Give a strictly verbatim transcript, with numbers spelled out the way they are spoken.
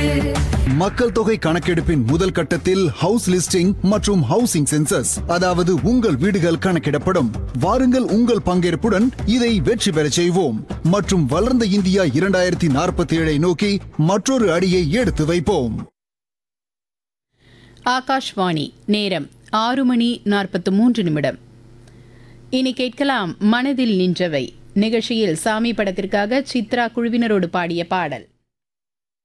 மக்கள் தொகை கணக்கெடுப்பின் முதல் கட்டத்தில் ஹவுஸ் லிஸ்டிங் மற்றும் ஹவுசிங் சென்சஸ், அதாவது உங்கள் வீடுகள் கணக்கிடப்படும். வாருங்கள், உங்கள் பங்கேற்புடன் இதை வெற்றி பெறச் செய்வோம் மற்றும் வளர்ந்த இந்தியா இரண்டாயிரத்தி நாற்பத்தி ஏழை நோக்கி மற்றொரு அடியை எடுத்து வைப்போம். ஆகாஷ்வாணி. நேரம் ஆறு மணி நாற்பத்து மூன்று நிமிடம். இனி கேட்கலாம் மனதில் நின்றவை. நிகழ்ச்சியில் சாமி படத்திற்காக சித்ரா குழுவினரோடு பாடிய பாடல்.